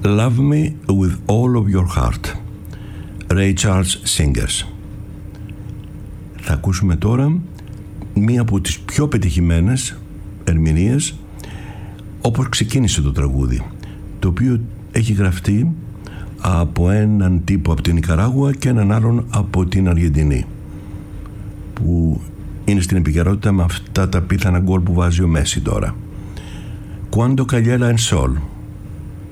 Love Me With All of Your Heart, Ray Charles Singers. Θα ακούσουμε τώρα μία από τις πιο πετυχημένες ερμηνείες όπως ξεκίνησε το τραγούδι, το οποίο έχει γραφτεί από έναν τύπο από την Νικαράγουα και έναν άλλον από την Αργεντινή, που είναι στην επικαιρότητα με αυτά τα πίθανα γκολ που βάζει ο Μέση τώρα. Cuando cayera el sol.